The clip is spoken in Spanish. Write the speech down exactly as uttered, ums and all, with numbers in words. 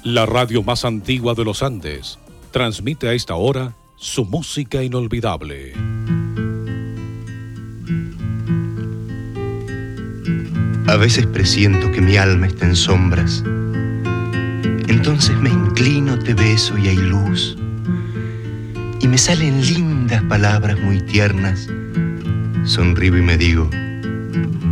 La radio más antigua de los Andes transmite a esta hora su música inolvidable. A veces presiento que mi alma está en sombras. Entonces me inclino, te beso y hay luz. Y me salen lindas palabras muy tiernas. Sonrío y me digo: